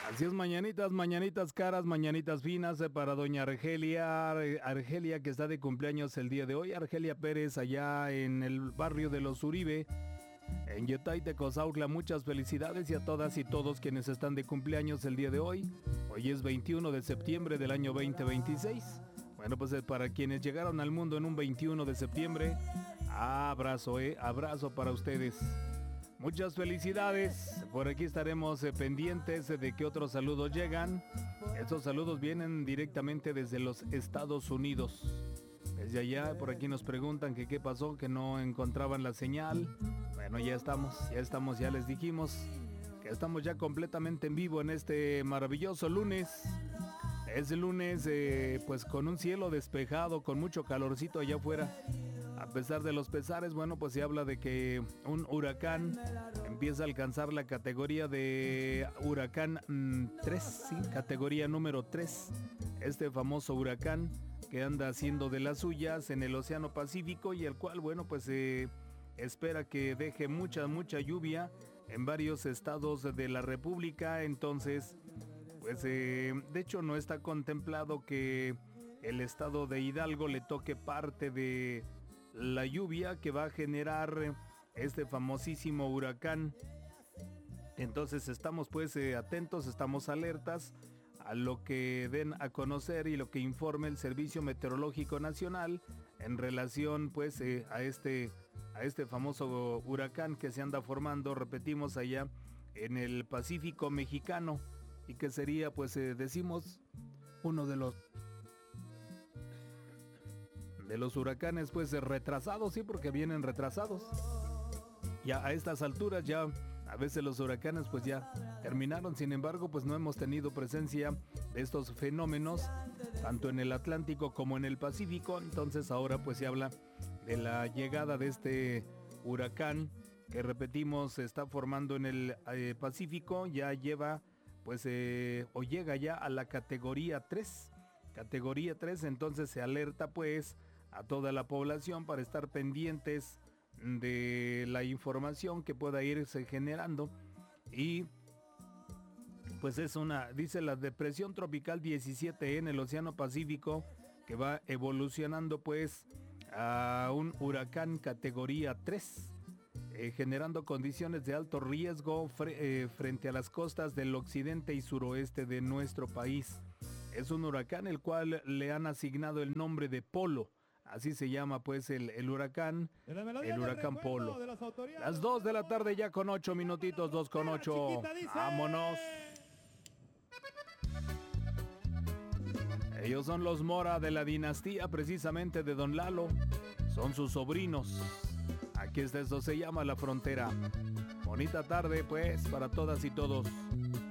Así es, mañanitas, mañanitas caras, mañanitas finas para doña Argelia, Argelia que está de cumpleaños el día de hoy, Argelia Pérez allá en el barrio de Los Uribe, en Yotay, Tecozautla. Muchas felicidades y a todas y todos quienes están de cumpleaños el día de hoy. Hoy es 21 de septiembre del año 2026. Bueno, pues para quienes llegaron al mundo en un 21 de septiembre, abrazo, abrazo para ustedes. Muchas felicidades. Por aquí estaremos pendientes de que otros saludos llegan. Estos saludos vienen directamente desde los Estados Unidos. Desde allá, por aquí nos preguntan que qué pasó, que no encontraban la señal. Bueno, ya estamos, ya les dijimos que estamos ya completamente en vivo en este maravilloso lunes. Es el lunes, pues con un cielo despejado, con mucho calorcito allá afuera. A pesar de los pesares, bueno, pues se habla de que un huracán empieza a alcanzar la categoría de huracán 3, ¿sí? Categoría número 3. Este famoso huracán que anda haciendo de las suyas en el Océano Pacífico y el cual, bueno, pues se espera que deje mucha lluvia en varios estados de la República. Entonces, pues de hecho no está contemplado que el estado de Hidalgo le toque parte de la lluvia que va a generar este famosísimo huracán. Entonces estamos pues atentos, estamos alertas a lo que den a conocer y lo que informe el Servicio Meteorológico Nacional en relación pues a este famoso huracán que se anda formando, repetimos, allá en el Pacífico mexicano, y que sería pues decimos uno de los huracanes pues retrasados, sí, porque vienen retrasados. Ya a estas alturas ya a veces los huracanes pues ya terminaron, sin embargo pues no hemos tenido presencia de estos fenómenos tanto en el Atlántico como en el Pacífico. Entonces ahora pues se habla de la llegada de este huracán que, repetimos, se está formando en el Pacífico. Ya lleva pues o llega ya a la categoría 3. Categoría 3, entonces se alerta pues a toda la población para estar pendientes de la información que pueda irse generando. Y pues es dice la depresión tropical 17 en el Océano Pacífico, que va evolucionando pues a un huracán categoría 3, generando condiciones de alto riesgo frente a las costas del occidente y suroeste de nuestro país. Es un huracán el cual le han asignado el nombre de Polo. Así se llama pues el huracán, el huracán Polo. Las 2 de la tarde ya con 8 minutitos, 2 con 8. Vámonos. Ellos son los Mora, de la dinastía precisamente de Don Lalo. Son sus sobrinos. Aquí está, esto se llama La Frontera. Bonita tarde pues para todas y todos.